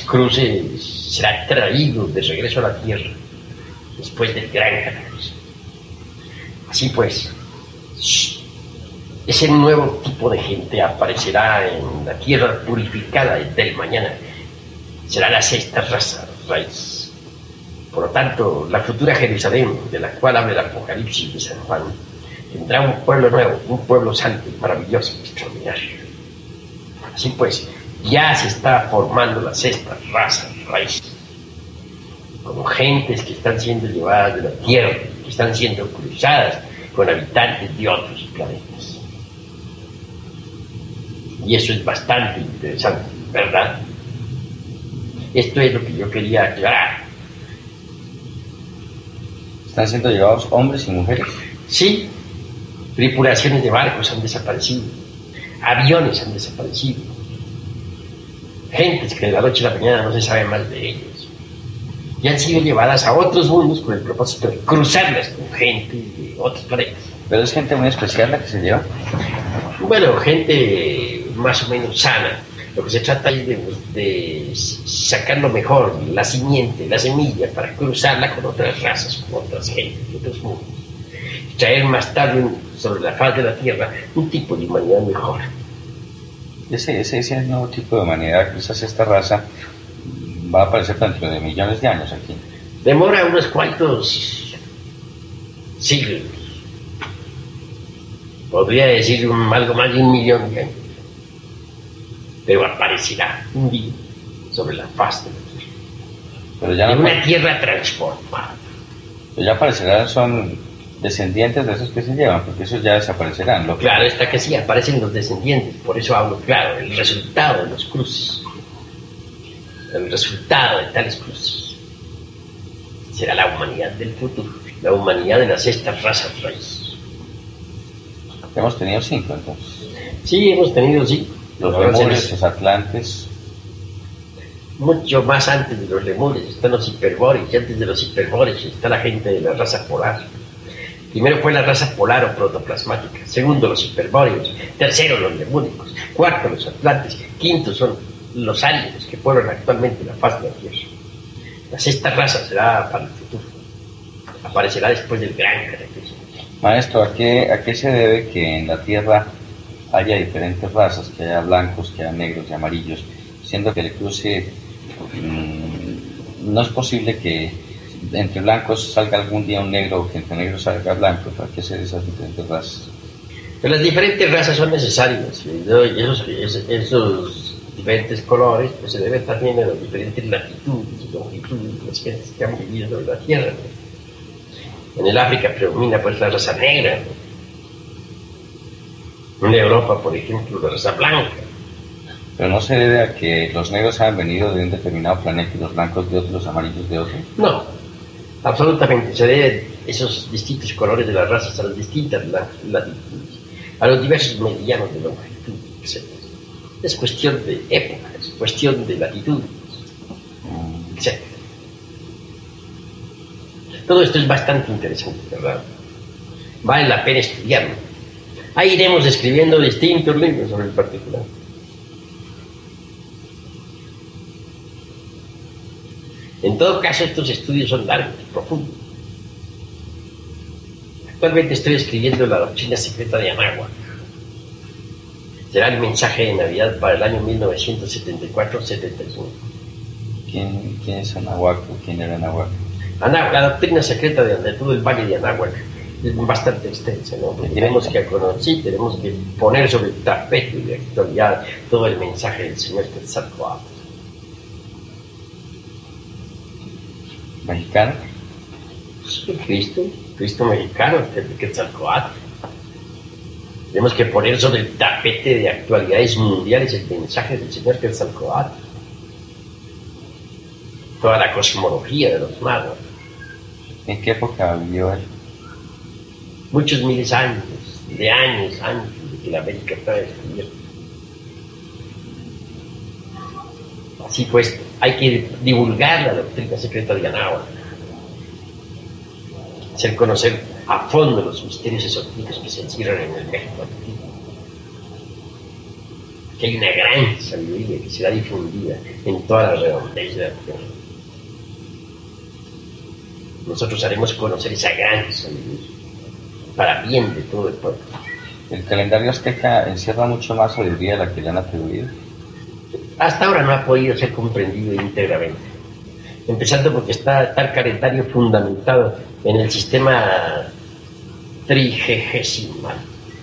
cruces será traído de regreso a la tierra después del gran cataclismo. Así pues, ese nuevo tipo de gente aparecerá en la tierra purificada del mañana. Será la sexta raza raíz. Por lo tanto, la futura Jerusalén, de la cual habla el Apocalipsis de San Juan, tendrá un pueblo nuevo, un pueblo santo, maravilloso, extraordinario. Así pues, ya se está formando la sexta raza raíz, como gentes que están siendo llevadas de la tierra, que están siendo cruzadas con habitantes de otros planetas. Y eso es bastante interesante, ¿verdad? Esto es lo que yo quería aclarar. ¿Están siendo llevados hombres y mujeres? Sí, tripulaciones de barcos han desaparecido, aviones han desaparecido, gentes que de la noche a la mañana no se sabe más de ellos, y han sido llevadas a otros mundos con el propósito de cruzarlas con gente de otros planetas. ¿Pero es gente muy especial la que se lleva? Bueno, gente más o menos sana. Lo que se trata es de sacar lo mejor, la simiente, la semilla, para cruzarla con otras razas, con otras gentes, de otros mundos. Traer más tarde sobre la faz de la Tierra un tipo de humanidad mejor. Ese nuevo tipo de humanidad, quizás esta raza, va a aparecer dentro de millones de años aquí. Demora unos cuantos siglos. Podría decir algo más de 1 millón de años. Pero aparecerá un día sobre la faz de la Tierra. Pero ya de no una Tierra transformada. Pero ya aparecerán, son descendientes de esos que se llevan, porque esos ya desaparecerán. Claro está que sí, aparecen los descendientes, por eso hablo claro, el resultado de los cruces. El resultado de tales cruces será la humanidad del futuro, la humanidad de las sextas razas raíz. Hemos tenido 5 entonces. Sí, hemos tenido 5. Los lemures, los atlantes. Mucho más antes de los lemures están los hiperbóreos, y antes de los hiperbóreos está la gente de la raza polar. Primero fue la raza polar o protoplasmática, segundo los hiperbóreos, tercero los lemúricos, cuarto los atlantes, quinto son los áridos que pueblan actualmente la faz de la Tierra. La sexta raza será para el futuro, aparecerá después del gran cataclismo. Maestro, ¿a qué se debe que en la Tierra haya diferentes razas, que haya blancos, que haya negros y amarillos, siendo que el cruce no es posible que entre blancos salga algún día un negro o que entre negros salga blanco? ¿Para qué ser esas diferentes razas? Pero las diferentes razas son necesarias, y esos diferentes colores pues se deben también a las diferentes latitudes y longitudes de las gentes que han vivido sobre la Tierra. En el África predomina pues la raza negra, en Europa, por ejemplo, la raza blanca. ¿Pero no se debe a que los negros han venido de un determinado planeta y los blancos de otro, los amarillos de otro? No, absolutamente. Se debe esos distintos colores de las razas a las distintas latitudes, a los diversos meridianos de longitud, etc. Es cuestión de época, es cuestión de latitudes, etc. Todo esto es bastante interesante, ¿verdad? Vale la pena estudiarlo. Ahí iremos escribiendo distintos libros sobre el particular. En todo caso, estos estudios son largos, profundos. Actualmente estoy escribiendo la doctrina secreta de Anáhuac. Será el mensaje de Navidad para el año 1974-75. ¿Quién es Anáhuac o quién era Anáhuac? La doctrina secreta de todo el valle de Anáhuac es bastante extensa, ¿no? Porque tenemos que poner sobre el tapete de actualidad todo el mensaje del Señor Quetzalcóatl. ¿Mexicano? Sí, Cristo mexicano, el Quetzalcóatl. Tenemos que poner sobre el tapete de actualidades mundiales el mensaje del Señor Quetzalcóatl. Toda la cosmología de los magos. ¿En qué época vivió él? Muchos miles de años antes de que la América fuera descubierta. Así pues, hay que divulgar la doctrina secreta de Anáhuac, hacer conocer a fondo los misterios esotéricos que se encierran en el México antiguo. que hay una gran sabiduría que será difundida en toda la redondez de la tierra. Nosotros haremos conocer esa gran sabiduría para bien de todo el pueblo. El calendario azteca encierra mucho más sabiduría de la que le han atribuido. Hasta ahora no ha podido ser comprendido íntegramente, empezando porque está tal calendario fundamentado en el sistema trigegesimal.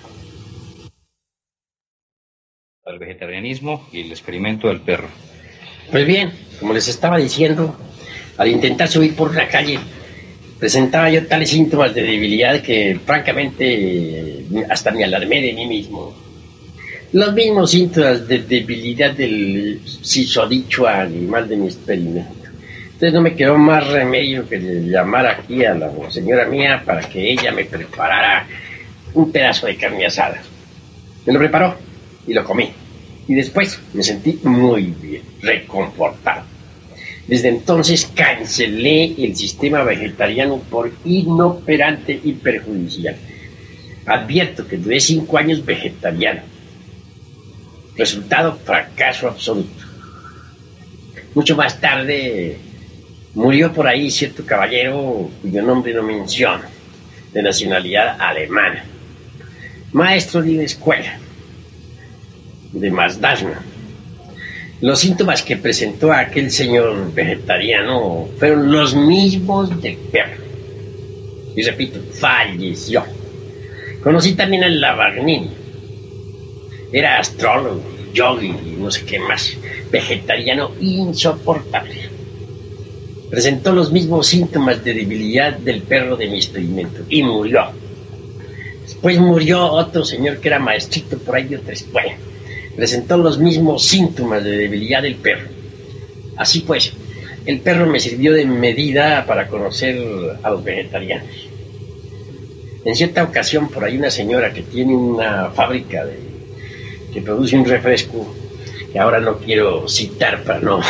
El vegetarianismo y el experimento del perro. Pues bien, como les estaba diciendo, al intentar subir por la calle, presentaba yo tales síntomas de debilidad que francamente hasta me alarmé de mí mismo. Los mismos síntomas de debilidad del susodicho animal de mi experimento. Entonces no me quedó más remedio que llamar aquí a la señora mía para que ella me preparara un pedazo de carne asada. Me lo preparó y lo comí. Y después me sentí muy bien, reconfortado. Desde entonces cancelé el sistema vegetariano por inoperante y perjudicial. Advierto que duré 5 años vegetariano. Resultado, fracaso absoluto. Mucho más tarde murió por ahí cierto caballero cuyo nombre no menciono, de nacionalidad alemana, maestro de escuela, de Mazdasna. Los síntomas que presentó aquel señor vegetariano fueron los mismos del perro. Y repito, falleció. Conocí también al Lavagnini. Era astrólogo, yogi y no sé qué más. Vegetariano insoportable. Presentó los mismos síntomas de debilidad del perro de mi experimento y murió. Después murió otro señor que era maestrito por ahí de otra escuela. Presentó los mismos síntomas de debilidad del perro. Así pues, el perro me sirvió de medida para conocer a los vegetarianos. En cierta ocasión, por ahí una señora que tiene una fábrica que produce un refresco, que ahora no quiero citar para no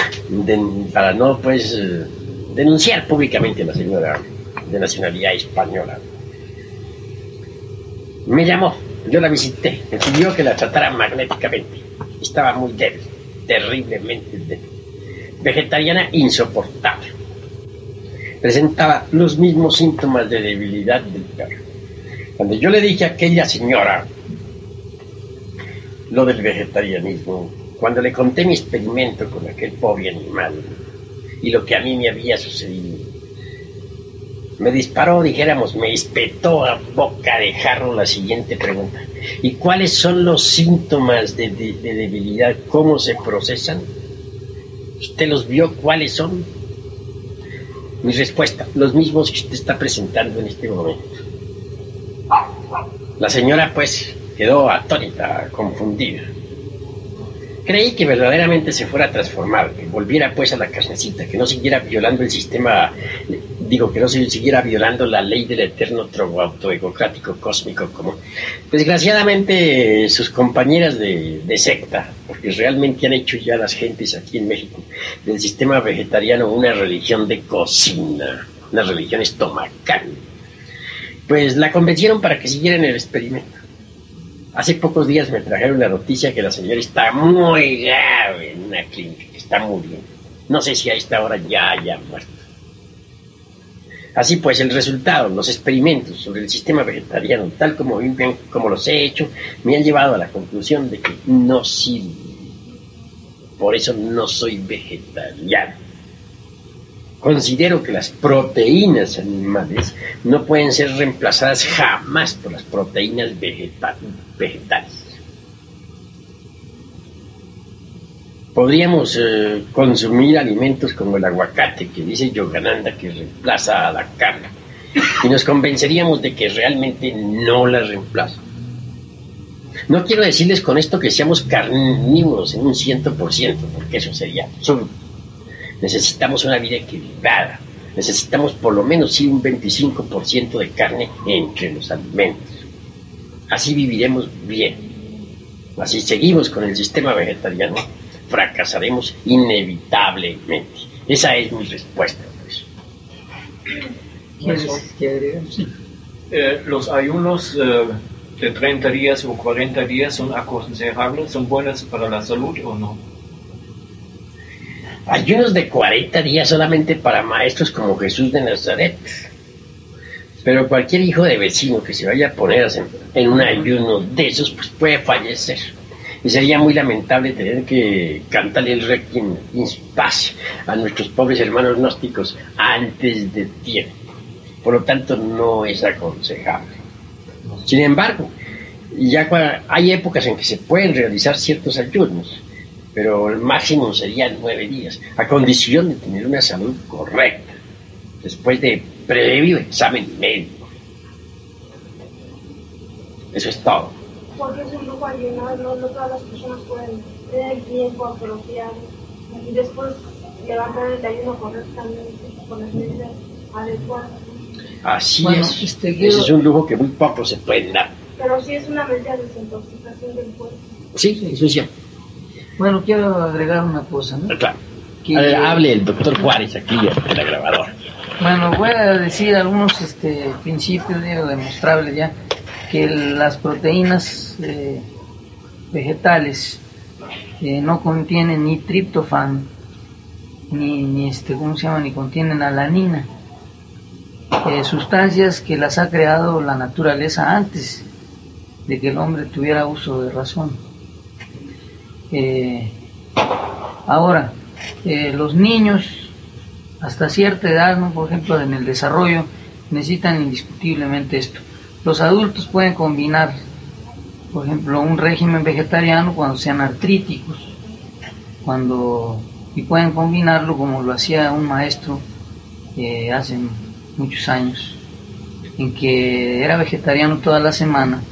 denunciar públicamente a la señora de nacionalidad española. Me llamó, yo la visité, me pidió que la tratara magnéticamente. Estaba muy débil, terriblemente débil. Vegetariana insoportable. Presentaba los mismos síntomas de debilidad del perro. Cuando yo le dije a aquella señora lo del vegetarianismo, cuando le conté mi experimento con aquel pobre animal y lo que a mí me había sucedido, me disparó, dijéramos, me espetó a boca de jarro la siguiente pregunta. ¿Y cuáles son los síntomas de debilidad? ¿Cómo se procesan? ¿Usted los vio? ¿Cuáles son? Mi respuesta, los mismos que usted está presentando en este momento. La señora, pues, quedó atónita, confundida. Creí que verdaderamente se fuera a transformar, que volviera pues a la carnecita, que no siguiera violando el sistema, que no siguiera violando la ley del eterno autoegocrático cósmico común. Desgraciadamente sus compañeras de secta, porque realmente han hecho ya las gentes aquí en México del sistema vegetariano una religión de cocina, una religión estomacal, pues la convencieron para que siguieran el experimento. Hace pocos días me trajeron la noticia que la señora está muy grave en una clínica, que está muriendo. No sé si a esta hora ya haya muerto. Así pues, el resultado, los experimentos sobre el sistema vegetariano, tal como los he hecho, me han llevado a la conclusión de que no sirve. Por eso no soy vegetariano. Considero que las proteínas animales no pueden ser reemplazadas jamás por las proteínas vegetales. Podríamos consumir alimentos como el aguacate, que dice Yogananda que reemplaza a la carne, y nos convenceríamos de que realmente no la reemplaza. No quiero decirles con esto que seamos carnívoros en un 100%, porque eso sería absurdo. Necesitamos una vida equilibrada. Necesitamos por lo menos sí un 25% de carne entre los alimentos. Así viviremos bien. Así seguimos con el sistema vegetariano, fracasaremos inevitablemente. Esa es mi respuesta. Pues. ¿Qué agregar? Sí. Los ayunos de 30 días o 40 días son aconsejables, son buenas para la salud o no? Ayunos de 40 días solamente para maestros como Jesús de Nazaret. Pero cualquier hijo de vecino que se vaya a poner en un ayuno de esos, pues puede fallecer. Y sería muy lamentable tener que cantarle el requiem in pace a nuestros pobres hermanos gnósticos antes de tiempo. Por lo tanto, no es aconsejable. Sin embargo, hay épocas en que se pueden realizar ciertos ayunos, pero el máximo serían 9 días, a condición de tener una salud correcta, después de previo examen médico. Eso es todo. Porque es un lujo ayunar, no todas las personas pueden tener el tiempo apropiado y después levantar el ayuno correctamente, con las medidas adecuadas. Así es. Ese es un lujo que muy pocos se pueden dar. Pero sí es una medida de desintoxicación del cuerpo. Sí, eso es cierto. Bueno, quiero agregar una cosa, ¿no? Claro. Hable el doctor Juárez aquí en la grabadora. Bueno, voy a decir algunos principios demostrables ya, que las proteínas vegetales no contienen ni triptofano, ni ¿cómo se llama? Ni contienen alanina. Sustancias que las ha creado la naturaleza antes de que el hombre tuviera uso de razón. Ahora, los niños hasta cierta edad, ¿no? Por ejemplo, en el desarrollo, necesitan indiscutiblemente esto. Los adultos pueden combinar, por ejemplo, un régimen vegetariano cuando sean artríticos, y pueden combinarlo como lo hacía un maestro hace muchos años, en que era vegetariano toda la semana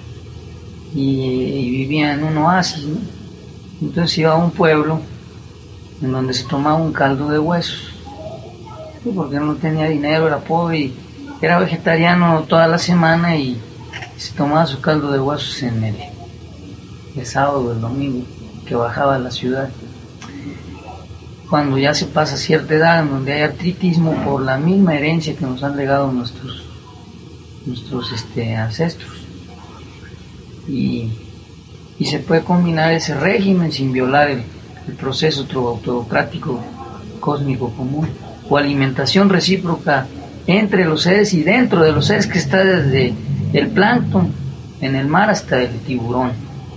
y vivía en un oasis, ¿no? Entonces iba a un pueblo en donde se tomaba un caldo de huesos, ¿sí? Porque no tenía dinero, era pobre y era vegetariano toda la semana y se tomaba su caldo de huesos en el sábado o el domingo que bajaba a la ciudad. Cuando ya se pasa cierta edad, en donde hay artritismo por la misma herencia que nos han legado nuestros ancestros, y se puede combinar ese régimen sin violar el proceso autocrático cósmico común, o alimentación recíproca entre los seres y dentro de los seres, que está desde el plancton en el mar hasta el tiburón.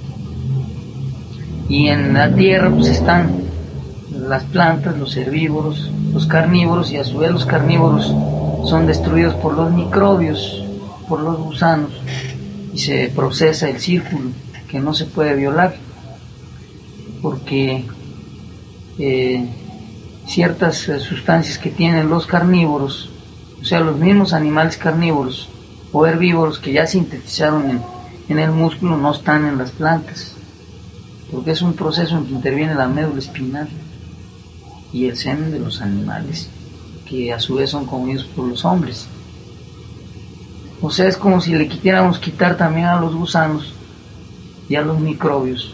Y en la tierra pues están las plantas, los herbívoros, los carnívoros, y a su vez los carnívoros son destruidos por los microbios, por los gusanos, y se procesa el círculo que no se puede violar, porque ciertas sustancias que tienen los carnívoros, o sea, los mismos animales carnívoros o herbívoros que ya sintetizaron en el músculo, no están en las plantas, porque es un proceso en que interviene la médula espinal y el semen de los animales, que a su vez son comidos por los hombres. O sea, es como si le quisiéramos quitar también a los gusanos y a los microbios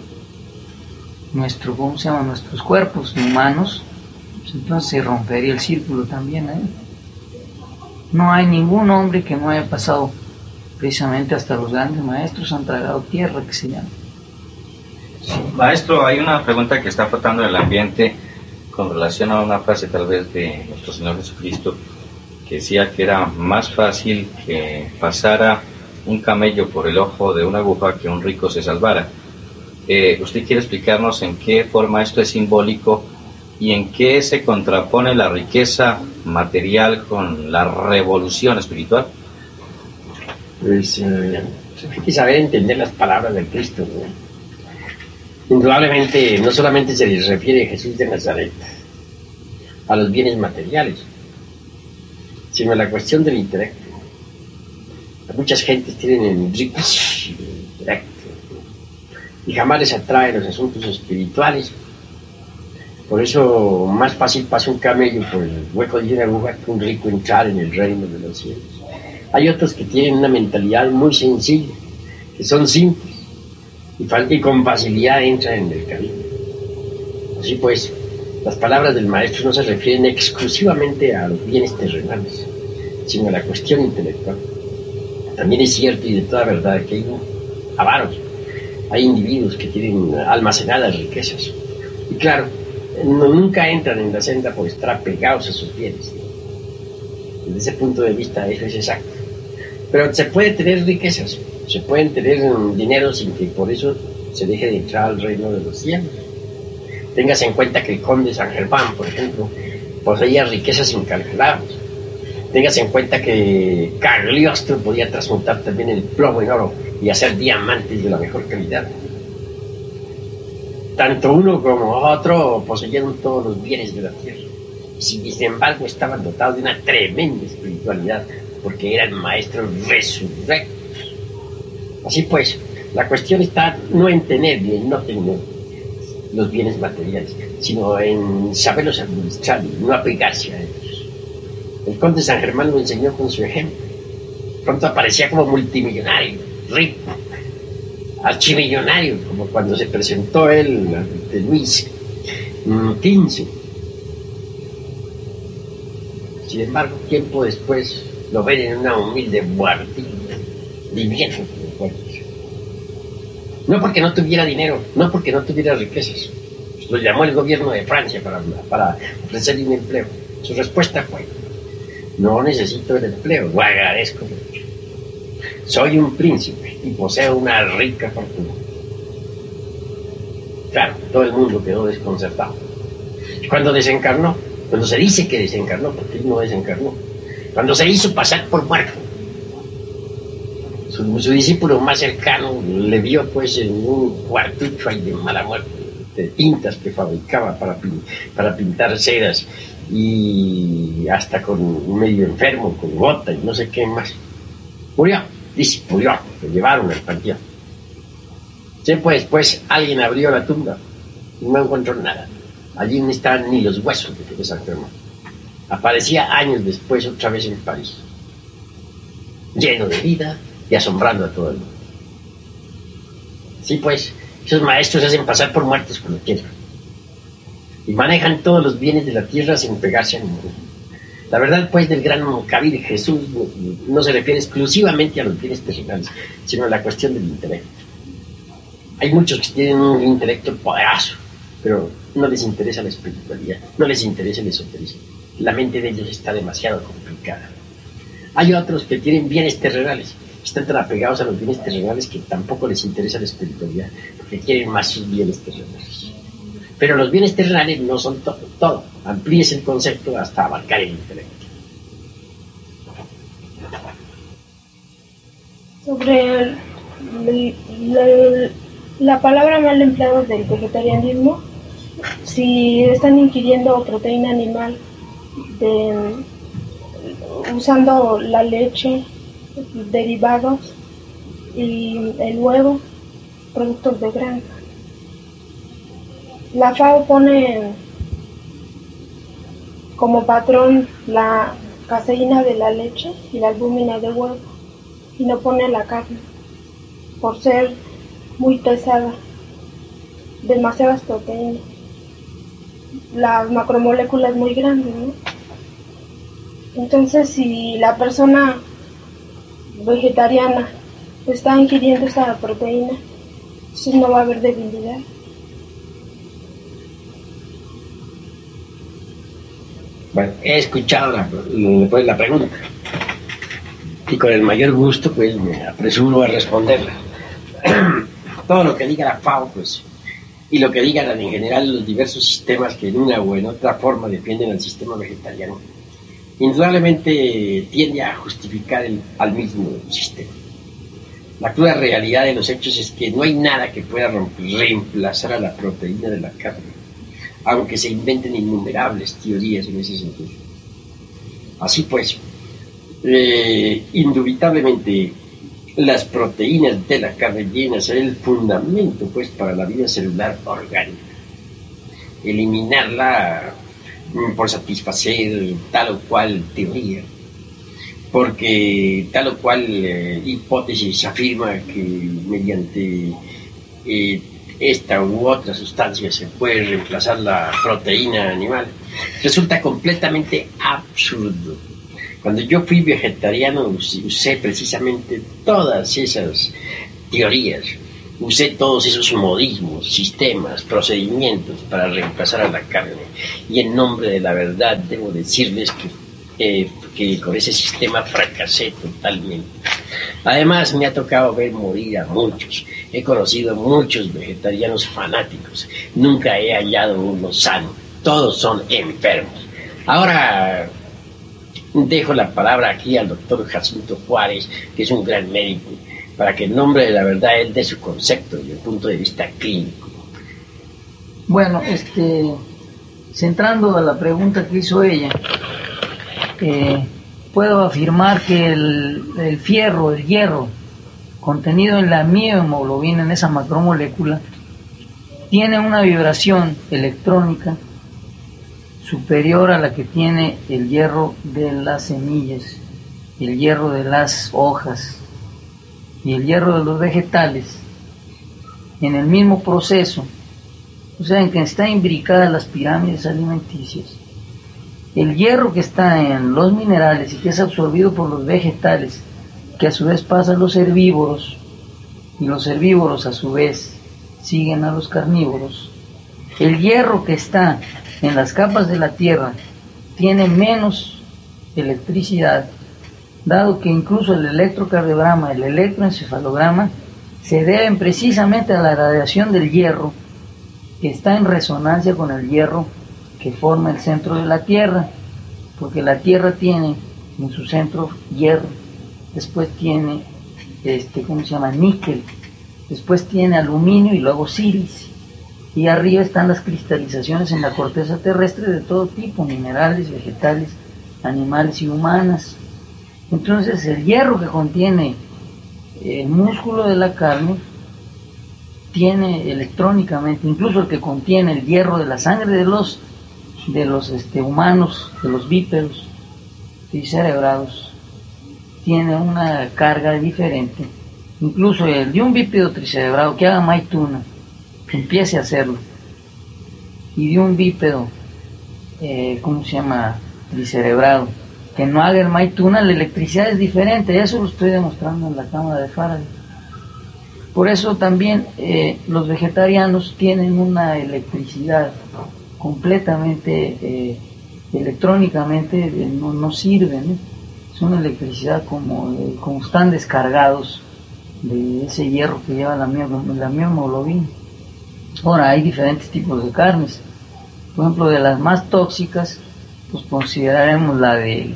nuestros cuerpos humanos, pues entonces se rompería el círculo también ahí. No hay ningún hombre que no haya pasado, precisamente hasta los grandes maestros han tragado tierra, que se llama. Sí. Maestro, hay una pregunta que está flotando en el ambiente con relación a una frase tal vez de nuestro Señor Jesucristo, que decía que era más fácil que pasara un camello por el ojo de una aguja que un rico se salvara. ¿Usted quiere explicarnos en qué forma esto es simbólico y en qué se contrapone la riqueza material con la revolución espiritual? Pues hay que saber entender las palabras del Cristo, ¿no? Indudablemente no solamente se les refiere a Jesús de Nazaret, a los bienes materiales, sino a la cuestión del intelecto. Muchas gentes tienen riquísimo intelecto y jamás les atraen los asuntos espirituales. Por eso más fácil pasa un camello por el hueco de una aguja que un rico entrar en el reino de los cielos. Hay otros que tienen una mentalidad muy sencilla, que son simples y con facilidad entran en el camino. Así pues, las palabras del maestro no se refieren exclusivamente a los bienes terrenales, sino a la cuestión intelectual. También es cierto y de toda verdad que hay avaros, hay individuos que tienen almacenadas riquezas. Y claro, nunca entran en la senda por estar apegados a sus bienes. Desde ese punto de vista eso es exacto. Pero se puede tener riquezas, se pueden tener dinero sin que por eso se deje de entrar al reino de los cielos. Téngase en cuenta que el conde San Germán, por ejemplo, poseía riquezas incalculables. Téngase en cuenta que Cagliostro podía transmutar también el plomo en oro y hacer diamantes de la mejor calidad. Tanto uno como otro poseyeron todos los bienes de la tierra. Sin embargo, estaban dotados de una tremenda espiritualidad, porque eran maestros resurrectos. Así pues, la cuestión está no en tener ni en no tener los bienes materiales, sino en saberlos administrar y no apegarse a ellos. El conde San Germán lo enseñó con su ejemplo. Pronto aparecía como multimillonario, rico, archimillonario, como cuando se presentó él ante Luis XV. Sin embargo, tiempo después lo ven en una humilde buhardilla, viviendo como cualquiera. No porque no tuviera dinero, no porque no tuviera riquezas. Lo llamó el gobierno de Francia para ofrecerle un empleo. Su respuesta fue: no necesito el empleo, lo agradezco mucho. Soy un príncipe y poseo una rica fortuna. Claro, todo el mundo quedó desconcertado. Cuando desencarnó, cuando se dice que desencarnó, porque él no desencarnó, cuando se hizo pasar por muerto, su discípulo más cercano le vio pues en un cuartucho ahí de mala muerte, de tintas que fabricaba para pintar ceras, y hasta con medio enfermo, con gota y no sé qué más. Murió, dice, murió, lo llevaron al panteón. Tiempo después alguien abrió la tumba y no encontró nada. Allí no estaban ni los huesos de San Germán. Aparecía años después otra vez en París, lleno de vida y asombrando a todo el mundo. Sí, pues, esos maestros se hacen pasar por muertos por la tierra y manejan todos los bienes de la tierra sin pegarse a ninguno. La verdad, pues, del gran Kabir Jesús no se refiere exclusivamente a los bienes terrenales, sino a la cuestión del intelecto. Hay muchos que tienen un intelecto poderoso, pero no les interesa la espiritualidad, no les interesa el esoterismo. La mente de ellos está demasiado complicada. Hay otros que tienen bienes terrenales, están tan apegados a los bienes terrenales que tampoco les interesa la espiritualidad, porque quieren más sus bienes terrenales. Pero los bienes terrenales no son todo. Amplíes el concepto hasta abarcar el intelecto. Sobre la palabra mal empleada del vegetarianismo, si están ingiriendo proteína animal usando la leche, derivados y el huevo, productos de granja. La FAO pone como patrón la caseína de la leche y la albúmina del huevo, y no pone la carne por ser muy pesada, demasiadas proteínas, las macromoléculas muy grandes, ¿no? Entonces, si la persona vegetariana está ingiriendo esa proteína, entonces no va a haber debilidad. Bueno, he escuchado la pregunta y con el mayor gusto pues me apresuro a responderla. Todo lo que diga la FAO pues, y lo que digan en general los diversos sistemas que en una o en otra forma defienden al sistema vegetariano, indudablemente tiende a justificar al mismo sistema. La cruda realidad de los hechos es que no hay nada que pueda reemplazar a la proteína de la carne, aunque se inventen innumerables teorías en ese sentido. Así pues, indubitablemente las proteínas de la carne vienen a ser el fundamento pues para la vida celular orgánica. Eliminarla por satisfacer tal o cual teoría, porque tal o cual hipótesis afirma que mediante esta u otra sustancia se puede reemplazar la proteína animal, resulta completamente absurdo. Cuando yo fui vegetariano usé precisamente todas esas teorías, usé todos esos modismos, sistemas, procedimientos para reemplazar a la carne. Y en nombre de la verdad debo decirles que con ese sistema fracasé totalmente. Además me ha tocado ver morir a muchos. He conocido muchos vegetarianos fanáticos. Nunca he hallado uno sano. Todos son enfermos. Ahora dejo la palabra aquí al doctor Jacinto Juárez, que es un gran médico, para que en nombre de la verdad él dé su concepto desde el punto de vista clínico. Bueno, centrando a la pregunta que hizo ella, puedo afirmar que el fierro, el hierro, contenido en la miohemoglobina, en esa macromolécula, tiene una vibración electrónica superior a la que tiene el hierro de las semillas, el hierro de las hojas y el hierro de los vegetales, en el mismo proceso, o sea, en que están imbricadas las pirámides alimenticias. El hierro que está en los minerales y que es absorbido por los vegetales, que a su vez pasa a los herbívoros, y los herbívoros a su vez siguen a los carnívoros. El hierro que está en las capas de la tierra tiene menos electricidad, dado que incluso el electrocardiograma, el electroencefalograma, se deben precisamente a la radiación del hierro, que está en resonancia con el hierro que forma el centro de la Tierra, porque la Tierra tiene en su centro hierro, después tiene níquel, después tiene aluminio y luego silicio, y arriba están las cristalizaciones en la corteza terrestre de todo tipo, minerales, vegetales, animales y humanas. Entonces el hierro que contiene el músculo de la carne tiene electrónicamente, incluso el que contiene el hierro de la sangre de los humanos, de los bípedos tricerebrados, tiene una carga diferente. Incluso el de un bípedo tricerebrado que haga maituna, que empiece a hacerlo, y de un bípedo tricerebrado que no haga el maituna, la electricidad es diferente. Eso lo estoy demostrando en la cámara de Faraday. Por eso también los vegetarianos tienen una electricidad completamente electrónicamente, no sirven, ¿eh? Es una electricidad como están descargados de ese hierro que lleva la miohemoglobina. Ahora hay diferentes tipos de carnes. Por ejemplo, de las más tóxicas, pues consideraremos la de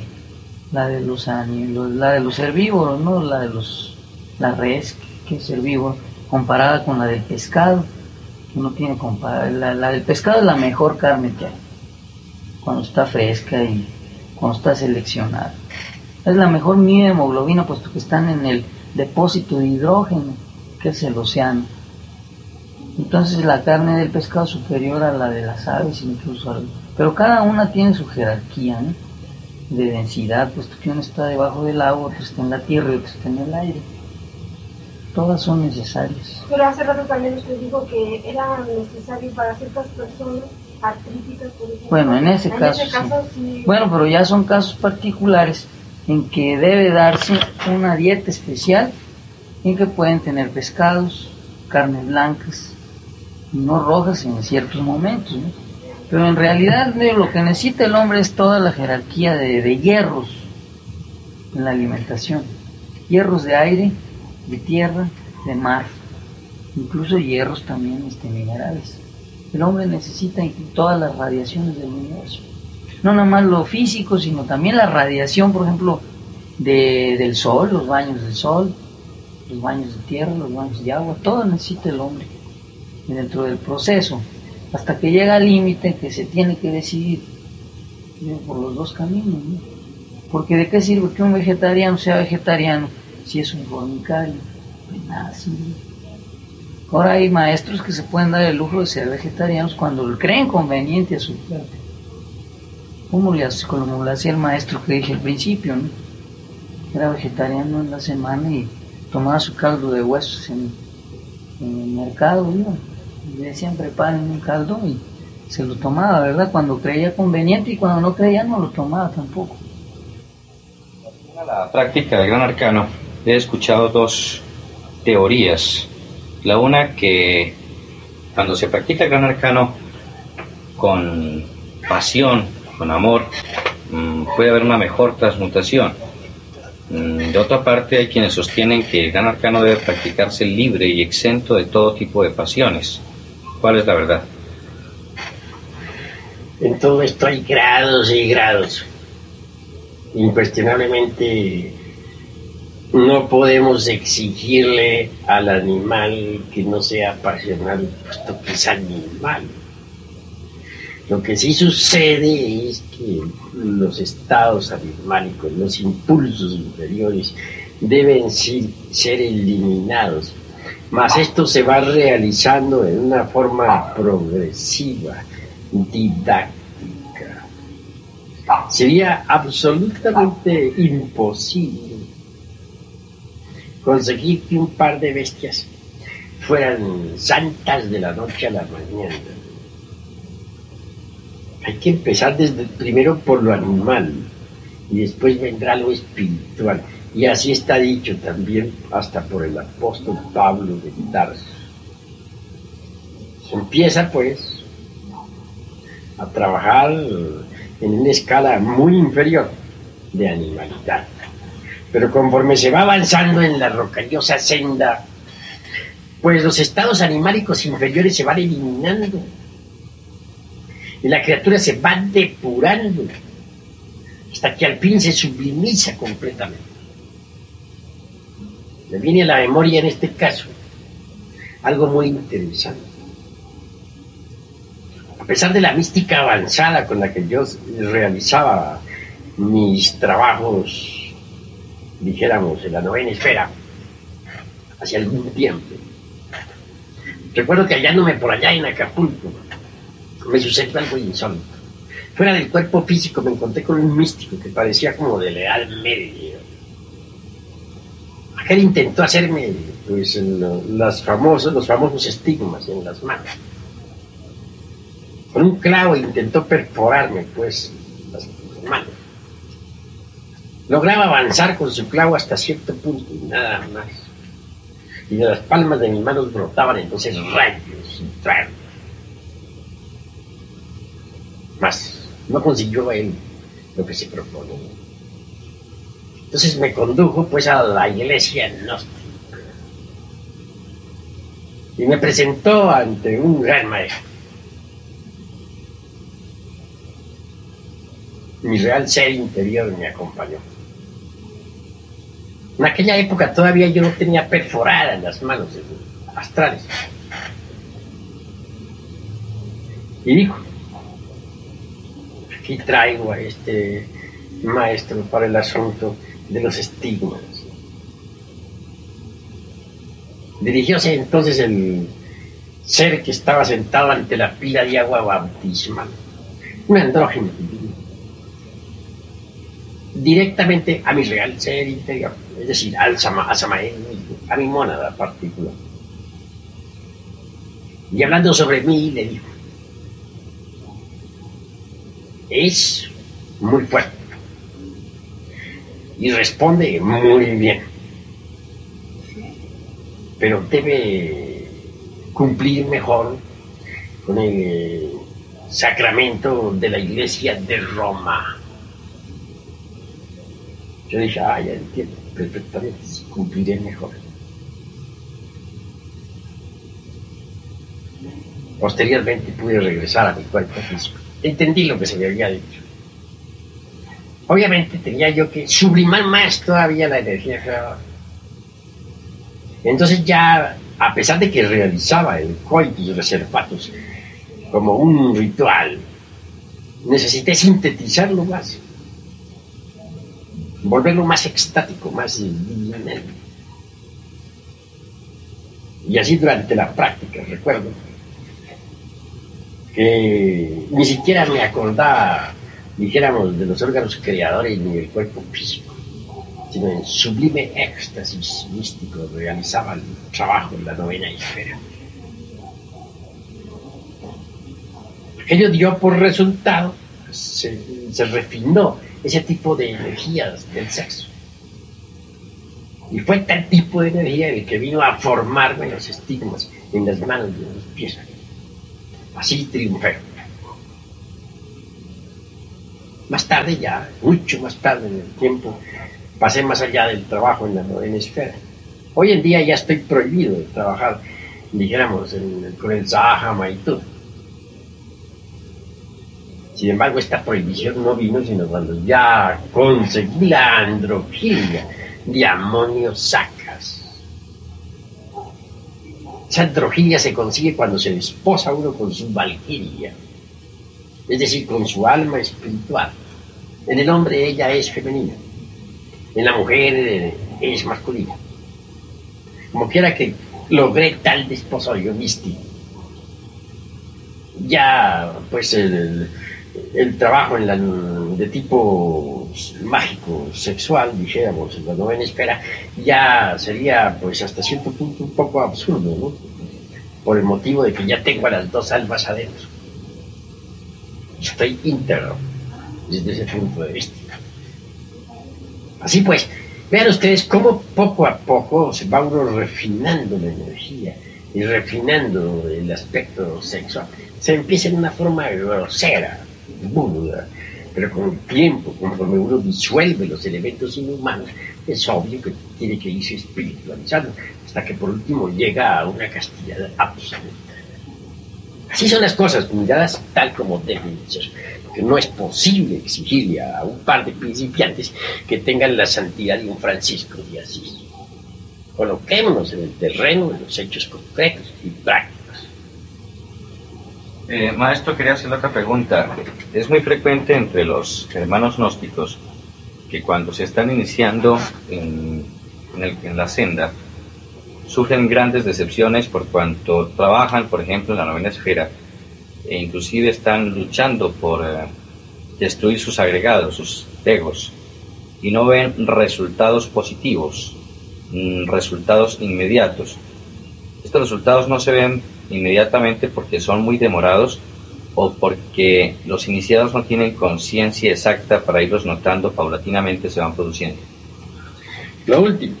los herbívoros, ¿no? La res, que es herbívoro, comparada con la del pescado. Uno tiene la del pescado es la mejor carne que hay, cuando está fresca y cuando está seleccionada. Es la mejor miohemoglobina, puesto que están en el depósito de hidrógeno, que es el océano. Entonces la carne del pescado es superior a la de las aves, incluso pero cada una tiene su jerarquía, ¿no?, de densidad, puesto que uno está debajo del agua, otro está en la tierra y otro está en el aire. Todas son necesarias. Pero hace rato también usted dijo que era necesario para ciertas personas artríticas, por ejemplo. Bueno, en ese caso sí. Bueno, pero ya son casos particulares en que debe darse una dieta especial, en que pueden tener pescados, carnes blancas, no rojas en ciertos momentos, ¿no? Pero en realidad lo que necesita el hombre es toda la jerarquía de hierros en la alimentación. Hierros de aire, de tierra, de mar, incluso hierros también minerales. El hombre necesita todas las radiaciones del universo. No nada más lo físico, sino también la radiación, por ejemplo, del sol, los baños del sol, los baños de tierra, los baños de agua, todo necesita el hombre. Y dentro del proceso, hasta que llega al límite que se tiene que decidir por los dos caminos, ¿no? Porque ¿de qué sirve que un vegetariano sea vegetariano si es un fornicario? De nada sirve. Ahora hay maestros que se pueden dar el lujo de ser vegetarianos cuando lo creen conveniente a su cuerpo. Como le hacía el maestro que dije al principio, ¿no? Era vegetariano en la semana y tomaba su caldo de huesos en el mercado, ¿no? Y le decían preparen un caldo y se lo tomaba, ¿verdad? Cuando creía conveniente, y cuando no creía no lo tomaba tampoco. la práctica del Gran Arcano, he escuchado dos teorías. La una, que cuando se practica el Gran Arcano con pasión, con amor, puede haber una mejor transmutación. De otra parte, hay quienes sostienen que el Gran Arcano debe practicarse libre y exento de todo tipo de pasiones. ¿Cuál es la verdad? En todo esto hay grados y grados. Incuestionablemente no podemos exigirle al animal que no sea pasional, puesto que es animal. Lo que sí sucede es que los estados animálicos, los impulsos inferiores, deben ser eliminados. Mas esto se va realizando en una forma progresiva, didáctica. Sería absolutamente imposible conseguir que un par de bestias fueran santas de la noche a la mañana. Hay que empezar primero por lo animal y después vendrá lo espiritual. Y así está dicho también hasta por el apóstol Pablo de Tarso. Se empieza pues a trabajar en una escala muy inferior de animalidad. Pero conforme se va avanzando en la rocallosa senda, pues los estados animálicos inferiores se van eliminando y la criatura se va depurando hasta que al fin se sublimiza completamente. Me viene a la memoria en este caso algo muy interesante. A pesar de la mística avanzada con la que yo realizaba mis trabajos, dijéramos, en la novena esfera, hace algún tiempo, recuerdo que hallándome por allá en Acapulco, me sucedió algo insólito. Fuera del cuerpo físico me encontré con un místico que parecía como de la Edad Media. Aquel intentó hacerme pues los famosos estigmas en las manos. Con un clavo intentó perforarme pues las manos. Lograba avanzar con su clavo hasta cierto punto y nada más. Y de las palmas de mis manos brotaban entonces rayos y tragos. Mas no consiguió él lo que se proponía. Entonces me condujo pues a la iglesia gnóstica y me presentó ante un gran maestro. Mi real ser interior me acompañó. En aquella época todavía yo no tenía perforadas las manos astrales. Y dijo: aquí traigo a este maestro para el asunto de los estigmas. Dirigióse entonces el ser que estaba sentado ante la pila de agua bautismal, un andrógeno divino, directamente a mi real ser interior, es decir, a Samael, a mi mónada particular. Y hablando sobre mí, le dijo: es muy fuerte y responde muy bien, pero debe cumplir mejor con el sacramento de la Iglesia de Roma. Yo dije: ya entiendo perfectamente, sí, cumpliré mejor. Posteriormente pude regresar a mi cuerpo físico. Entendí lo que se me había dicho. Obviamente tenía yo que sublimar más todavía la energía creadora. Entonces ya, a pesar de que realizaba el coitus reservatus como un ritual, necesité sintetizarlo más, volverlo más extático, más divinal. Y así durante la práctica, recuerdo que ni siquiera me acordaba, dijéramos, de los órganos creadores ni del cuerpo físico, sino en sublime éxtasis místico realizaba el trabajo en la novena esfera. Aquello dio por resultado, se refinó ese tipo de energías del sexo. Y fue tal tipo de energía el que vino a formarme los estigmas en las manos y en los pies. Así triunfé. Más tarde ya, mucho más tarde en el tiempo, pasé más allá del trabajo en la novena esfera. Hoy en día ya estoy prohibido de trabajar, dijéramos, con el Sahama y todo. Sin embargo, esta prohibición no vino sino cuando ya conseguí la androgilia de amonio sacas. Esa androgilia se consigue cuando se desposa uno con su valquiria, es decir, con su alma espiritual. En el hombre ella es femenina, en la mujer es masculina. Como quiera que logré tal desposorio místico, ya pues el trabajo de tipo mágico, sexual, dijéramos, en la novena esfera, ya sería pues hasta cierto punto un poco absurdo, ¿no? Por el motivo de que ya tengo a las dos almas adentro. Estoy íntegro desde ese punto de vista. Así pues, vean ustedes cómo poco a poco se va uno refinando la energía y refinando el aspecto sexual. Se empieza en una forma grosera, burda, pero con el tiempo, conforme uno disuelve los elementos inhumanos, es obvio que tiene que irse espiritualizando, hasta que por último llega a una castidad absoluta. Así son las cosas, miradas tal como deben ser, porque no es posible exigirle a un par de principiantes que tengan la santidad de un Francisco de Asís. Coloquémonos en el terreno de los hechos concretos y prácticos. Maestro, quería hacerle otra pregunta. Es muy frecuente entre los hermanos gnósticos que cuando se están iniciando en la senda, sufren grandes decepciones por cuanto trabajan, por ejemplo, en la novena esfera, e inclusive están luchando por destruir sus agregados, sus egos, y no ven resultados positivos, resultados inmediatos. Estos resultados no se ven inmediatamente porque son muy demorados o porque los iniciados no tienen conciencia exacta para irlos notando, paulatinamente se van produciendo. Lo último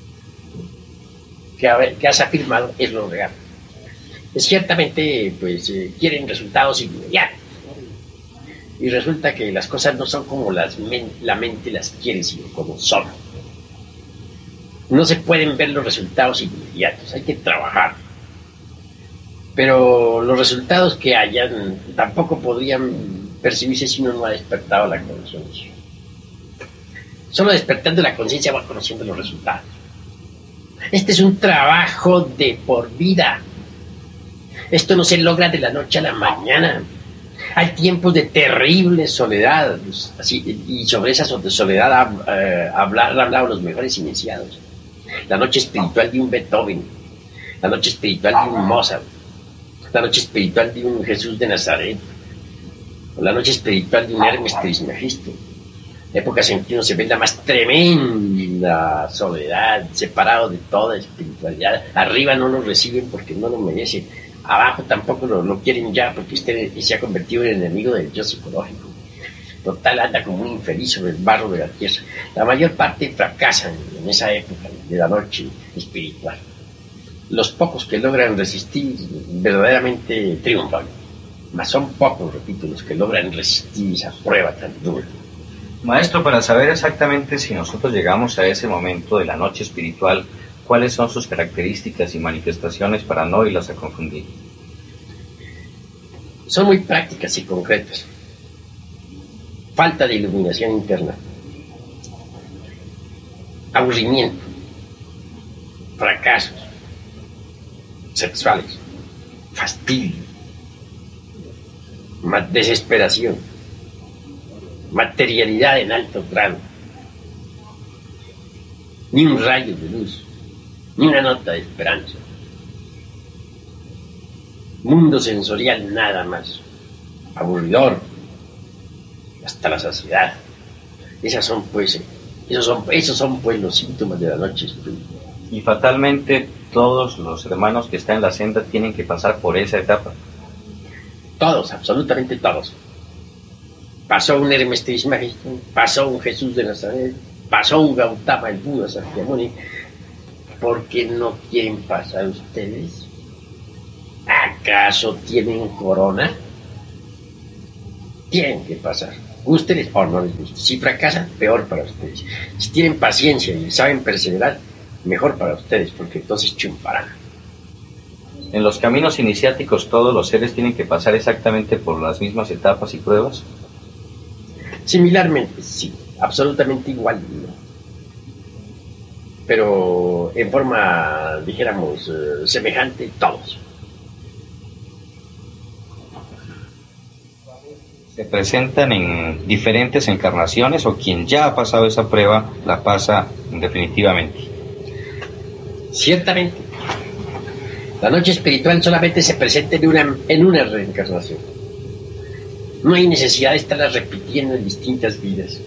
que has afirmado es lo real. Ciertamente, pues, quieren resultados inmediatos, ¿no? Y resulta que las cosas no son como la mente las quiere, sino como son. No se pueden ver los resultados inmediatos, hay que trabajar. Pero los resultados que hayan tampoco podrían percibirse si uno no ha despertado la conciencia. Solo despertando la conciencia va conociendo los resultados. Este es un trabajo de por vida. Esto no se logra de la noche a la mañana. Hay tiempos de terrible soledad, así, y sobre esa soledad han hablado los mejores iniciados. La noche espiritual de un Beethoven, la noche espiritual de un Mozart, la noche espiritual de un Jesús de Nazaret, o la noche espiritual de un Hermes Trismegisto. Épocas en que uno se ve la más tremenda soledad, separado de toda espiritualidad. Arriba no lo reciben porque no lo merecen. Abajo tampoco lo quieren ya porque usted se ha convertido en enemigo del yo psicológico. Total, anda como un infeliz sobre el barro de la tierra. La mayor parte fracasan en esa época de la noche espiritual. Los pocos que logran resistir verdaderamente triunfan. Mas son pocos, repito, los que logran resistir esa prueba tan dura. Maestro, para saber exactamente si nosotros llegamos a ese momento de la noche espiritual, ¿cuáles son sus características y manifestaciones para no irlas a confundir? Son muy prácticas y concretas. Falta de iluminación interna, aburrimiento, fracasos sexuales, fastidio, desesperación, materialidad en alto grado, ni un rayo de luz, ni una nota de esperanza, mundo sensorial nada más, aburridor hasta la saciedad. Esos son pues los síntomas de la noche espiritual. Y fatalmente todos los hermanos que están en la senda tienen que pasar por esa etapa. Todos, absolutamente todos. Pasó un Hermes Trismegisto, pasó un Jesús de Nazaret, pasó un Gautama, el Buda Sakyamuni, ¿Por qué no quieren pasar ustedes? ¿Acaso tienen corona? Tienen que pasar. Ustedes o no les gusta. Si fracasan, peor para ustedes. Si tienen paciencia y saben perseverar, mejor para ustedes, porque entonces triunfarán. En los caminos iniciáticos todos los seres tienen que pasar exactamente por las mismas etapas y pruebas. Similarmente, sí. Absolutamente igual, ¿no? Pero en forma, dijéramos, semejante, todos. ¿Se presentan en diferentes encarnaciones o quien ya ha pasado esa prueba la pasa definitivamente? Ciertamente. La noche espiritual solamente se presenta en una reencarnación. No hay necesidad de estarla repitiendo en distintas vidas.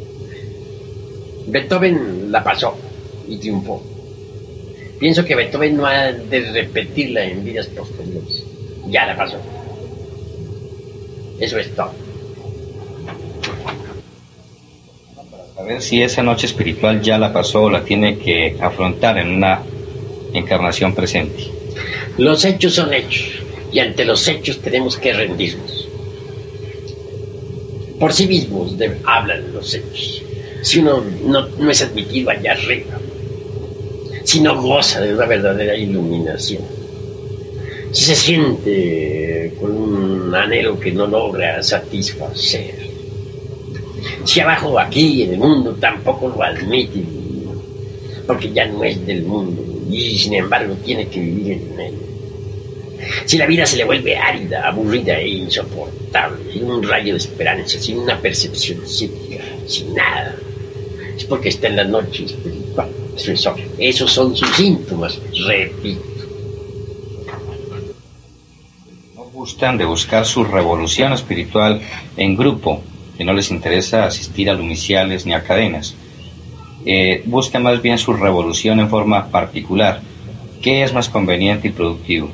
Beethoven la pasó y triunfó. Pienso que Beethoven no ha de repetirla en vidas posteriores. Ya la pasó. Eso es todo. Para saber si esa noche espiritual ya la pasó o la tiene que afrontar en una encarnación presente. Los hechos son hechos y ante los hechos tenemos que rendirnos. Por sí mismos hablan los hechos. Si uno no es admitido allá arriba, si no goza de una verdadera iluminación, si se siente con un anhelo que no logra satisfacer, si abajo aquí en el mundo tampoco lo admite, porque ya no es del mundo y sin embargo tiene que vivir en él. Si la vida se le vuelve árida, aburrida e insoportable, sin un rayo de esperanza, sin una percepción psíquica, sin nada, es porque está en la noche espiritual. Esos son sus síntomas, repito. No gustan de buscar su revolución espiritual en grupo, que no les interesa asistir a lumiciales ni a cadenas. Buscan más bien su revolución en forma particular. ¿Qué es más conveniente y productivo?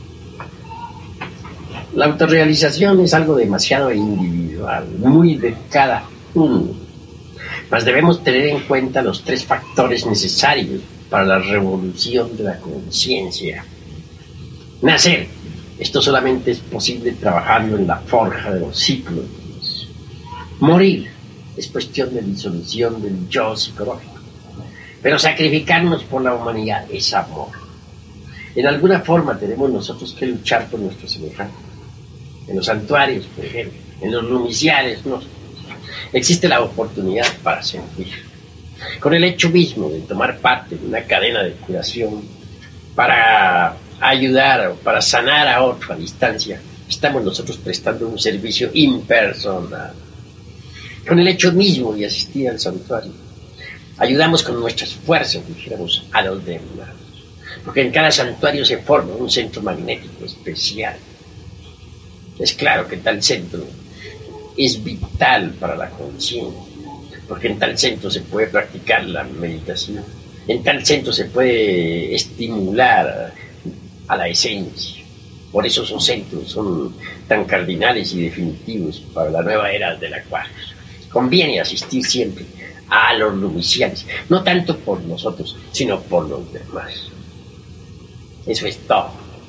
La autorrealización es algo demasiado individual, muy de cada uno. Mas debemos tener en cuenta los 3 factores necesarios para la revolución de la conciencia. Nacer. Esto solamente es posible trabajando en la forja de los ciclos. Morir. Es cuestión de disolución del yo psicológico. Pero sacrificarnos por la humanidad es amor. En alguna forma tenemos nosotros que luchar por nuestros semejantes. En los santuarios, por ejemplo, en los lumiciales, no. Existe la oportunidad para sentir. Con el hecho mismo de tomar parte de una cadena de curación para ayudar o para sanar a otro a distancia, estamos nosotros prestando un servicio impersonal. Con el hecho mismo de asistir al santuario, ayudamos con nuestras fuerzas, dijéramos, a los demás. Porque en cada santuario se forma un centro magnético especial. Es claro que tal centro es vital para la conciencia, porque en tal centro se puede practicar la meditación, en tal centro se puede estimular a la esencia. Por eso esos centros son tan cardinales y definitivos para la nueva era de la cual conviene asistir siempre a los lumiciales, no tanto por nosotros, sino por los demás. Eso es todo.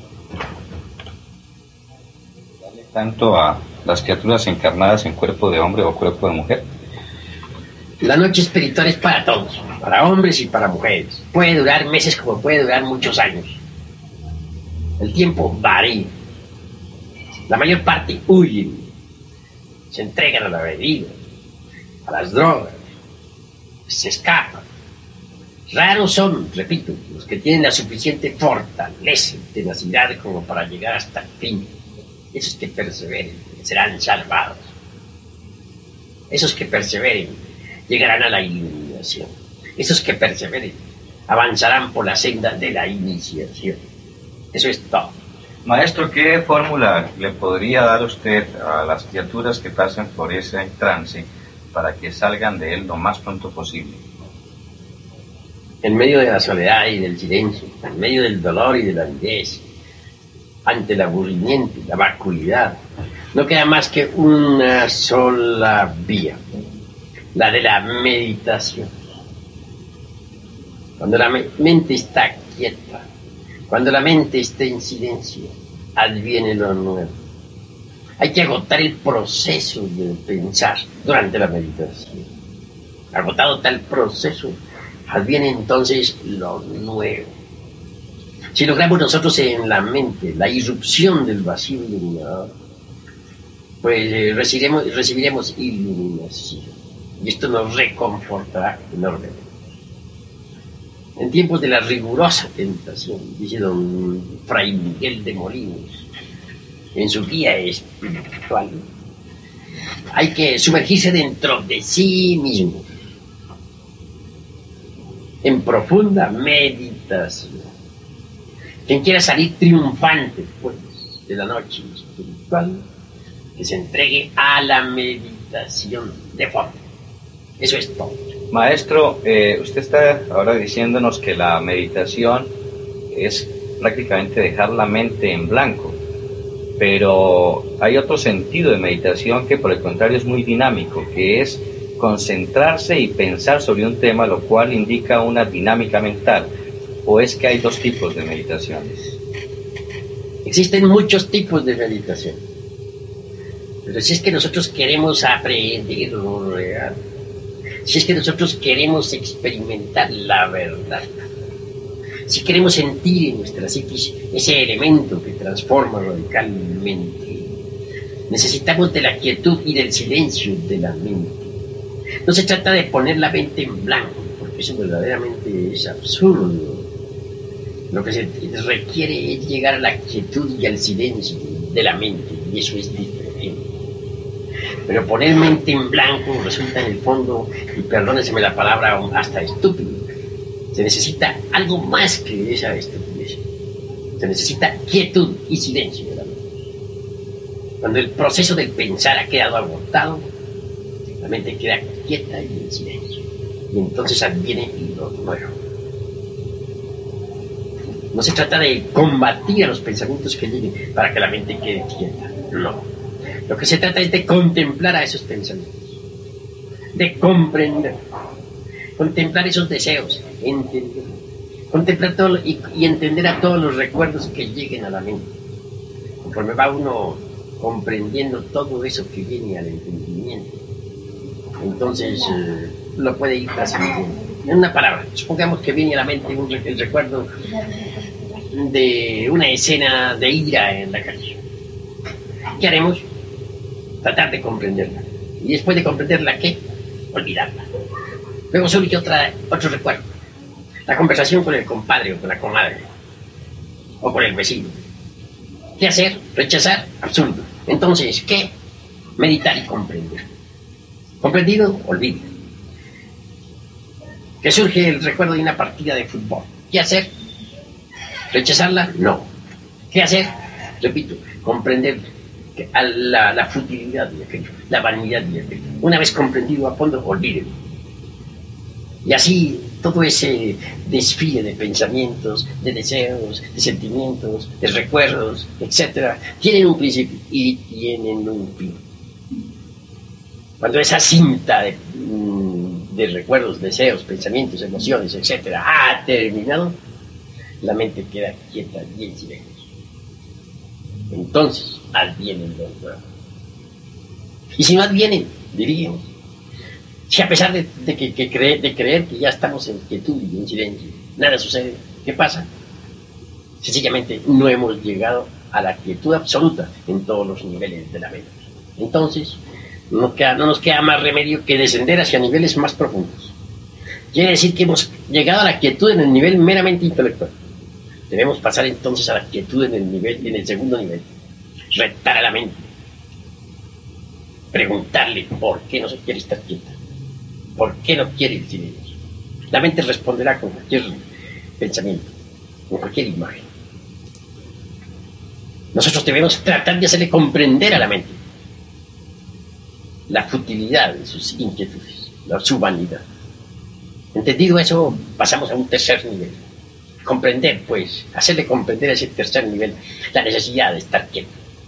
Tanto a las criaturas encarnadas en cuerpo de hombre o cuerpo de mujer. La noche espiritual es para todos, para hombres y para mujeres. Puede durar meses como puede durar muchos años. El tiempo varía. La mayor parte huyen, se entregan a la bebida, a las drogas, se escapan. Raros son, repito, los que tienen la suficiente fortaleza y tenacidad como para llegar hasta el fin. Esos que perseveren serán salvados. Esos que perseveren llegarán a la iluminación. Esos que perseveren avanzarán por la senda de la iniciación. Eso es todo. Maestro, ¿qué fórmula le podría dar usted a las criaturas que pasen por ese trance para que salgan de él lo más pronto posible? En medio de la soledad y del silencio, en medio del dolor y de la aridez, ante el aburrimiento y la vacuidad, no queda más que una sola vía, la de la meditación. Cuando la mente está quieta, cuando la mente está en silencio, adviene lo nuevo. Hay que agotar el proceso de pensar durante la meditación. Agotado tal proceso, adviene entonces lo nuevo. Si logramos nosotros en la mente la irrupción del vacío iluminador, pues recibiremos iluminación. Y esto nos reconfortará enormemente. En tiempos de la rigurosa tentación, dice don Fray Miguel de Molinos, en su guía espiritual, hay que sumergirse dentro de sí mismo, en profunda meditación. Quien quiera salir triunfante, pues, de la noche espiritual, que se entregue a la meditación de fondo. Eso es todo. Maestro, usted está ahora diciéndonos que la meditación es prácticamente dejar la mente en blanco, pero hay otro sentido de meditación que por el contrario es muy dinámico, que es concentrarse y pensar sobre un tema, lo cual indica una dinámica mental. ¿O es que hay dos tipos de meditaciones? Existen muchos tipos de meditación, pero si es que nosotros queremos aprender lo real, si es que nosotros queremos experimentar la verdad, si queremos sentir en nuestra psiquis ese elemento que transforma radicalmente, necesitamos de la quietud y del silencio de la mente. No se trata de poner la mente en blanco, porque eso verdaderamente es absurdo. Lo que se requiere es llegar a la quietud y al silencio de la mente, y eso es diferente. Pero poner mente en blanco resulta en el fondo, y perdónenseme la palabra, hasta estúpido. Se necesita algo más que esa estupidez. Se necesita quietud y silencio de la mente. Cuando el proceso del pensar ha quedado agotado, la mente queda quieta y en silencio. Y entonces adviene lo nuevo. No se trata de combatir a los pensamientos que lleguen para que la mente quede quieta. No. Lo que se trata es de contemplar a esos pensamientos. De comprender. Contemplar esos deseos. Entender. Contemplar todo y entender a todos los recuerdos que lleguen a la mente. Conforme va uno comprendiendo todo eso que viene al entendimiento, entonces lo puede ir trascendiendo. En una palabra, supongamos que viene a la mente el recuerdo de una escena de ira en la calle. ¿Qué haremos? Tratar de comprenderla. Y después de comprenderla, ¿qué? Olvidarla. Luego surge otro recuerdo. La conversación con el compadre o con la comadre. O con el vecino. ¿Qué hacer? Rechazar. Absurdo. Entonces, ¿qué? Meditar y comprender. ¿Comprendido? Olvida. Que surge el recuerdo de una partida de fútbol. ¿Qué hacer? ¿Rechazarla? No. ¿Qué hacer? Repito, comprender la futilidad de aquello, la vanidad de aquello. Una vez comprendido a fondo, olvídelo. Y así todo ese desfile de pensamientos, de deseos, de sentimientos, de recuerdos, etc., tienen un principio y tienen un fin. Cuando esa cinta de recuerdos, deseos, pensamientos, emociones, etc., ha terminado, la mente queda quieta y en silencio. Entonces advienen los nuevos. Y si no advienen, diríamos, si a pesar de creer que ya estamos en quietud y en silencio, nada sucede, ¿qué pasa? Sencillamente no hemos llegado a la quietud absoluta en todos los niveles de la mente. Entonces no nos queda más remedio que descender hacia niveles más profundos. Quiere decir que hemos llegado a la quietud en el nivel meramente intelectual. Debemos pasar entonces a la quietud en el segundo nivel. Retar a la mente. Preguntarle por qué no se quiere estar quieta. ¿Por qué no quiere el silencio? La mente responderá con cualquier pensamiento, con cualquier imagen. Nosotros debemos tratar de hacerle comprender a la mente la futilidad de sus inquietudes, su vanidad. Entendido eso, pasamos a un tercer nivel. Comprender, pues, hacerle comprender a ese tercer nivel la necesidad de estar quieto.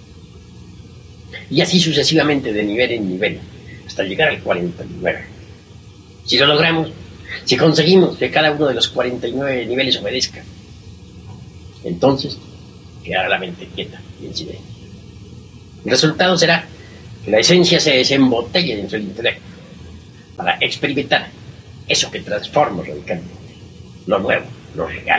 Y así sucesivamente de nivel en nivel, hasta llegar al 49. Si lo logramos, Si conseguimos que cada uno de los 49 niveles obedezca, entonces quedará la mente quieta y en silencio. El resultado será que la esencia se desembotelle dentro del intelecto para experimentar eso que transforma radicalmente, lo nuevo, lo real.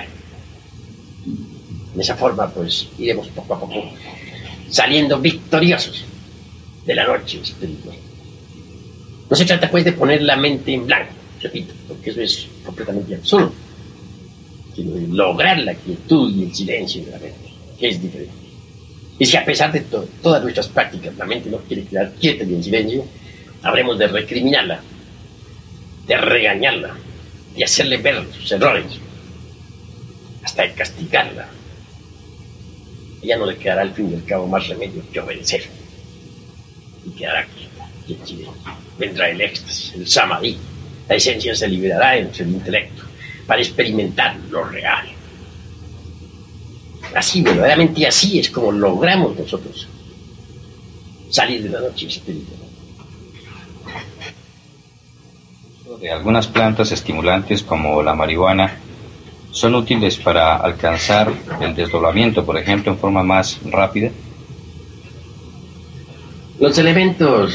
De esa forma, pues, iremos poco a poco saliendo victoriosos de la noche espiritual. No se trata, pues, de poner la mente en blanco, repito, porque eso es completamente absurdo, sino de lograr la quietud y el silencio de la mente, que es diferente. Y si a pesar de todas nuestras prácticas la mente no quiere quedar quieta y en silencio, habremos de recriminarla, de regañarla, de hacerle ver sus errores, hasta de castigarla. Ella no le quedará al fin y al cabo más remedio que obedecer, y quedará quieta y en silencio. Vendrá el éxtasis, el samadhi. La esencia se liberará entre el intelecto para experimentar lo real. Así, verdaderamente así es como logramos nosotros salir de la noche espiritual. De algunas plantas estimulantes como la marihuana son útiles para alcanzar el desdoblamiento, por ejemplo, en forma más rápida. Los elementos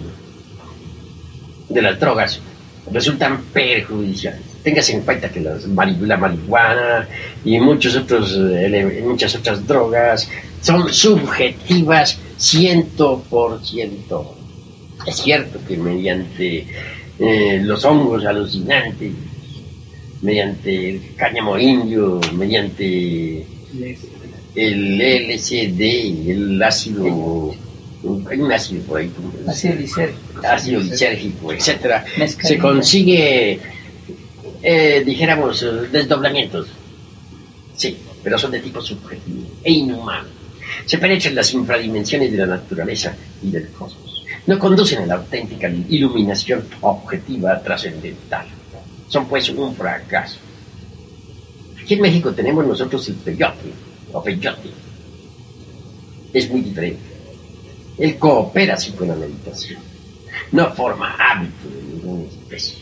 de las drogas resultan perjudiciales. Téngase en cuenta que la marihuana y muchas otras drogas son subjetivas 100%. Es cierto que mediante los hongos alucinantes, mediante el cáñamo indio, mediante el LSD, el ácido, hay un ácido por ahí, ácido lisérgico, etcétera, se consigue, dijéramos, desdoblamientos. Sí, pero son de tipo subjetivo e inhumano. Se penetran las infradimensiones de la naturaleza y del cosmos. No conducen a la auténtica iluminación objetiva trascendental. Son pues un fracaso. Aquí en México tenemos nosotros el peyote, o peyote. Es muy diferente. Él coopera así con la meditación. No forma hábito de ninguna especie.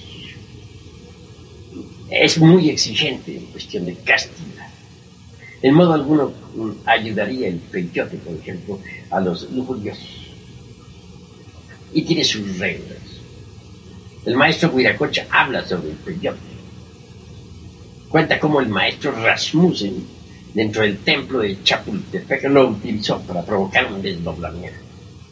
Es muy exigente en cuestión de castidad. En modo alguno ayudaría el peyote, por ejemplo, a los lujuriosos. Y tiene sus reglas. El maestro Huiracocha habla sobre el peyote. Cuenta cómo el maestro Rasmussen, dentro del templo de Chapultepec, lo utilizó para provocar un desdoblamiento.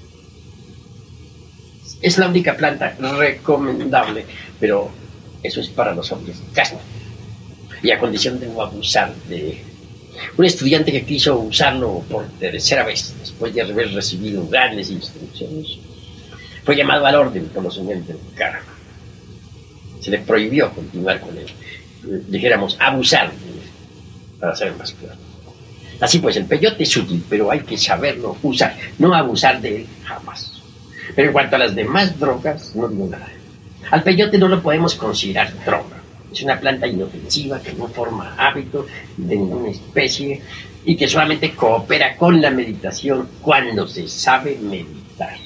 Es la única planta recomendable, pero eso es para los hombres castos, y a condición de no abusar de él. Un estudiante que quiso usarlo por tercera vez, después de haber recibido grandes instrucciones, fue llamado al orden por los señores del Karma. Se le prohibió continuar con él, dijéramos, abusar de él, para ser más claro. Así pues, el peyote es útil, pero hay que saberlo usar, no abusar de él jamás. Pero en cuanto a las demás drogas, no digo nada. Al peyote no lo podemos considerar droga. Es una planta inofensiva que no forma hábito de ninguna especie y que solamente coopera con la meditación cuando se sabe meditar.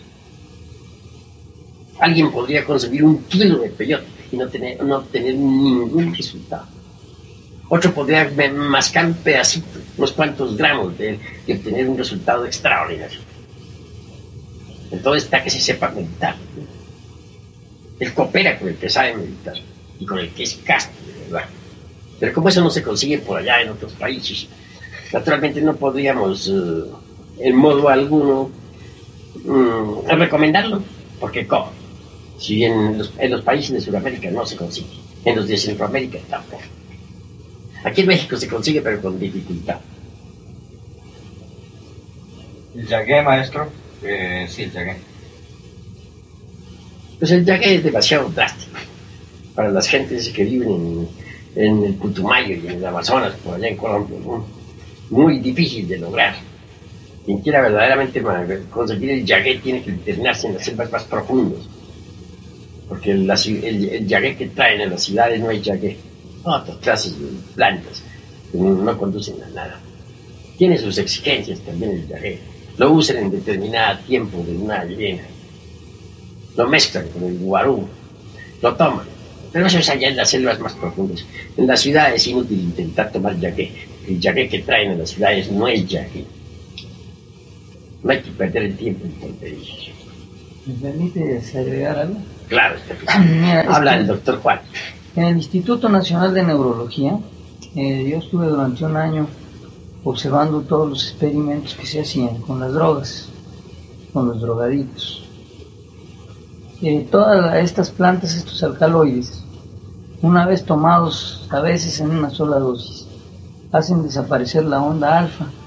Alguien podría consumir 1 kilo de peyote y no tener ningún resultado. Otro podría mascar un pedacito, unos cuantos gramos de él, y obtener un resultado extraordinario. Entonces está que se sepa meditar. Él coopera con el que sabe meditar y con el que es casto, de verdad. Pero como eso no se consigue por allá en otros países, naturalmente no podríamos, en modo alguno, recomendarlo, porque ¿cómo? Si en los países de Sudamérica no se consigue, en los de Centroamérica tampoco. Aquí en México se consigue, pero con dificultad. ¿El yagué, maestro? Sí, el yagué. Pues el yagué es demasiado drástico para las gentes que viven en el Putumayo y en el Amazonas, por allá en Colombia. Muy difícil de lograr. Quien quiera verdaderamente conseguir el yagué tiene que internarse en las selvas más profundas, porque el yagué que traen a las ciudades no es yagué. Otras clases de plantas que no conducen a nada. Tiene sus exigencias también el yagué. Lo usan en determinado tiempo de luna llena. Lo mezclan con el guarú. Lo toman Pero eso es allá en las selvas más profundas. En la ciudad es inútil intentar tomar yaque. El yaque que traen en las ciudades no es yaque. No hay que perder el tiempo en tonterías. ¿Me permite agregar algo? Claro, Mira, habla el doctor Juan. En el Instituto Nacional de Neurología, yo estuve durante un año observando todos los experimentos que se hacían con las drogas, con los drogaditos. Todas estas plantas, estos alcaloides, una vez tomados, a veces en una sola dosis, hacen desaparecer la onda alfa